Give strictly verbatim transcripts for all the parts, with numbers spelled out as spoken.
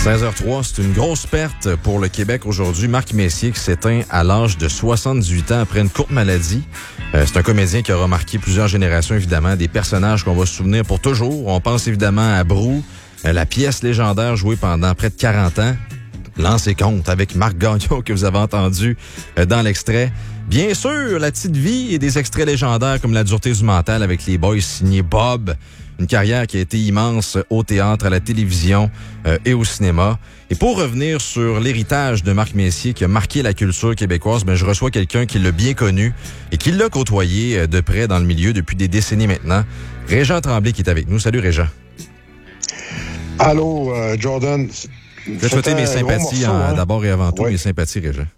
seize heures zéro trois, c'est une grosse perte pour le Québec aujourd'hui. Marc Messier qui s'éteint à l'âge de soixante-dix-huit ans après une courte maladie. Euh, c'est un comédien qui aura marqué plusieurs générations, évidemment, des personnages qu'on va se souvenir pour toujours. On pense évidemment à Brou, euh, la pièce légendaire jouée pendant près de quarante ans. Lancez compte avec Marc Gagnon que vous avez entendu euh, dans l'extrait. Bien sûr, la petite vie et des extraits légendaires comme La dureté du mental avec les boys signés Bob. Une carrière qui a été immense au théâtre, à la télévision euh, et au cinéma. Et pour revenir sur l'héritage de Marc Messier qui a marqué la culture québécoise, ben, je reçois quelqu'un qui l'a bien connu et qui l'a côtoyé de près dans le milieu depuis des décennies maintenant. Régent Tremblay qui est avec nous. Salut Régent. Allô, euh, Jordan. Je vais te souhaiter mes sympathies, morceau, hein? D'abord et avant tout, oui. Mes sympathies, Régent.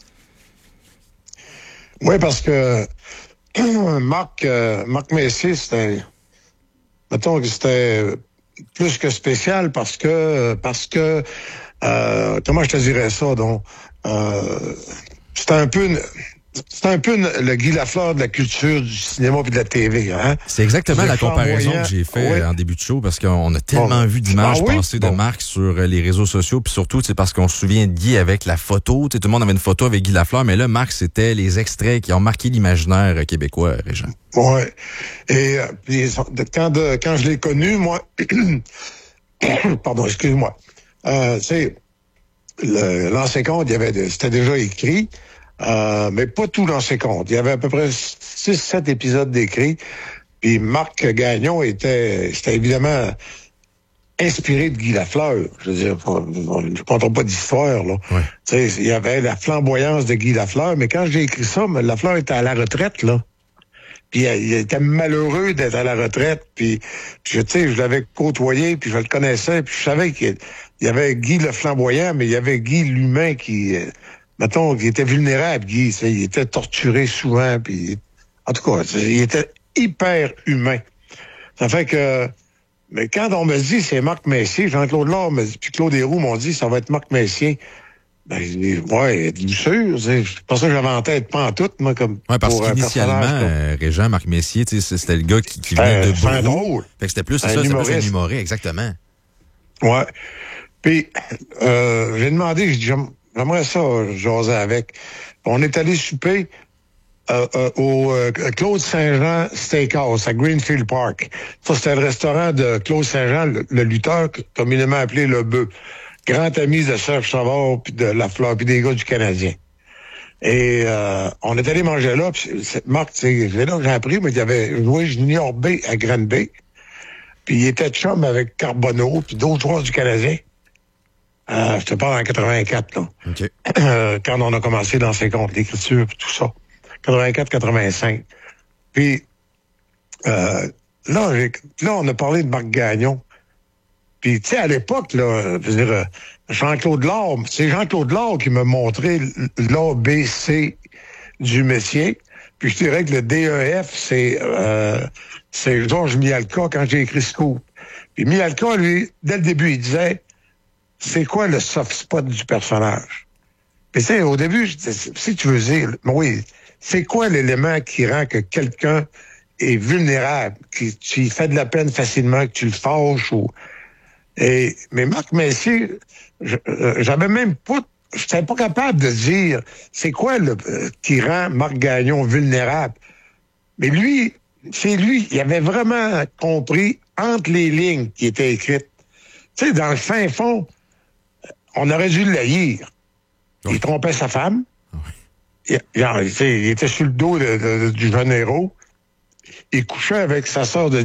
Oui, parce que Marc, euh, Marc Messier, c'était... Mettons que c'était plus que spécial parce que, parce que, euh, comment je te dirais ça, donc, euh, c'était un peu, une, c'était un peu une, le Guy Lafleur de la culture du cinéma puis de la T V, hein. C'est exactement la comparaison que j'ai fait oui. en début de show parce qu'on a tellement bon. vu d'images ah, oui? passées bon. de Marc sur les réseaux sociaux puis surtout, c'est parce qu'on se souvient de Guy avec la photo, tout le monde avait une photo avec Guy Lafleur, mais là, Marc, c'était les extraits qui ont marqué l'imaginaire québécois, Régent. Oui. Et euh, puis, quand, de, quand je l'ai connu, moi, pardon, excuse-moi, euh, tu sais, le, l'ancien compte, il y avait de, c'était déjà écrit, euh, mais pas tout l'ancien compte. Il y avait à peu près six sept épisodes d'écrits. Puis Marc Gagnon était, c'était évidemment inspiré de Guy Lafleur. Je veux dire, je ne compte pas d'histoire, là. Ouais. Tu sais, il y avait la flamboyance de Guy Lafleur, mais quand j'ai écrit ça, Lafleur était à la retraite, là. Puis il était malheureux d'être à la retraite. Puis, tu sais, je l'avais côtoyé, puis je le connaissais, puis je savais qu'il y avait Guy le flamboyant, mais il y avait Guy l'humain qui, euh, mettons, qui était vulnérable. Guy, il était torturé souvent, puis en tout cas, il était hyper humain. Ça fait que, mais quand on me dit c'est Marc Messier, Jean-Claude Lard puis Claude Héroux m'ont dit ça va être Marc Messier. Ben, je dis, ouais, êtes-vous sûr? C'est pas ça que j'avais en tête, pas en tout, moi, comme. Ouais, parce qu'initialement, euh, Régent, Marc Messier, c'était le gars qui, qui venait euh, de Brou. drôle. Fait que c'était plus, c'est ça, c'était plus un humoriste, exactement. Ouais. Puis, euh, j'ai demandé, j'ai dit, j'aimerais ça, jaser avec. On est allé souper, euh, euh, au euh, Claude Saint-Jean Steakhouse à Greenfield Park. Ça, c'était le restaurant de Claude Saint-Jean, le, le lutteur, communément appelé le Bœuf. Grand ami de Serge Savard, puis de Lafleur, puis des gars du Canadien. Et euh, on est allé manger là, puis Marc, c'est là que j'ai appris, mais il avait joué Junior B à Grande Bay, puis il était chum avec Carbonneau, puis d'autres joueurs du Canadien. Euh, je te parle en quatre-vingt-quatre, là. Okay. Euh, quand on a commencé dans ses comptes, l'écriture, puis tout ça. quatre-vingt-quatre quatre-vingt-cinq. Puis euh, là, j'ai, là, on a parlé de Marc Gagnon. Puis, tu sais, à l'époque, là, je veux dire, Jean-Claude Lard, c'est Jean-Claude Lard qui m'a montré l'A B C du métier. Puis, je dirais que le D E F, c'est euh, c'est Georges Mialka quand j'ai écrit Scoop. Puis, Mialka, lui, dès le début, il disait, c'est quoi le soft spot du personnage? Puis, tu sais, au début, je disais, si tu veux dire, oui, c'est quoi l'élément qui rend que quelqu'un est vulnérable, qui tu fait de la peine facilement, que tu le fâches ou... Et, mais Marc Messier, je, euh, j'avais même pas, je n'étais pas capable de dire c'est quoi le euh, qui rend Marc Gagnon vulnérable. Mais lui, c'est lui, il avait vraiment compris entre les lignes qui étaient écrites. Tu sais, dans le fin fond, on aurait dû le haïr. Oui. Il trompait sa femme. Oui. Il, il, il était sur le dos de, de, du jeune héros. Il couchait avec sa sœur de